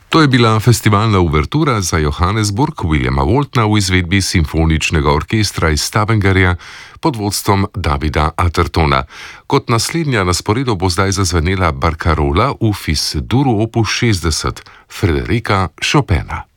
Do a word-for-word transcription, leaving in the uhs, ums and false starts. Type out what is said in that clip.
To je bila festivalna uvertura za Johannesburg Williama Waltona v izvedbi simfoničnega orkestra iz Stavangerja pod vodstvom Davida Athertona. Kot naslednja na sporedu bo zdaj zazvenela barkarola v Fis-duru opus šestdeset Frederika Chopina.